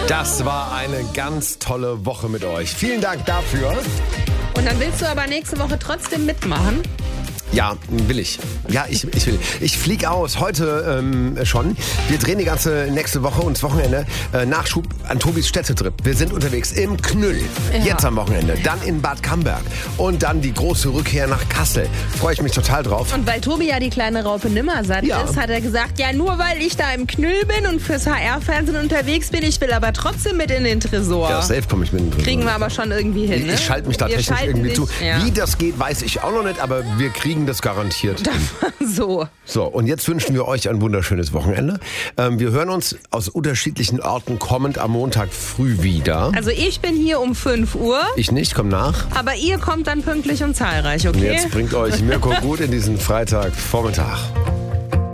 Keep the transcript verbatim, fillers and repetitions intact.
Das war eine ganz tolle Woche mit euch. Vielen Dank dafür. Und dann willst du aber nächste Woche trotzdem mitmachen? Ja, will ich. Ja, ich, ich will. Ich fliege aus, heute ähm, schon. Wir drehen die ganze nächste Woche und das Wochenende äh, Nachschub an Tobis Städtetrip. Wir sind unterwegs im Knüll, ja. Jetzt am Wochenende. Dann in Bad Camberg und dann die große Rückkehr nach Kassel. Freue ich mich total drauf. Und weil Tobi ja die kleine Raupe Nimmersatt ja. ist, hat er gesagt, ja nur weil ich da im Knüll bin und fürs H R-Fernsehen unterwegs bin, ich will aber trotzdem mit in den Tresor. Ja, safe komme ich mit in den Tresor. Kriegen wir aber schon irgendwie hin, ne? Ich schalte mich da wir technisch irgendwie dich, zu. Ja. Wie das geht, weiß ich auch noch nicht, aber wir kriegen das garantiert. So. So, und jetzt wünschen wir euch ein wunderschönes Wochenende. Ähm, wir hören uns aus unterschiedlichen Orten kommend am Montag früh wieder. Also ich bin hier um fünf Uhr. Ich nicht, komm nach. Aber ihr kommt dann pünktlich und zahlreich, okay? Und jetzt bringt euch Mirko gut in diesen Freitagvormittag.